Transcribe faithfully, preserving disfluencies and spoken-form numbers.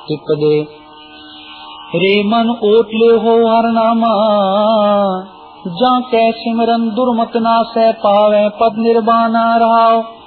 चित दे। रे मन ओट ले हो हर नामा, जा कै सिमरन दुर्मत ना सह पावै पद निर्वाणा रहाओ।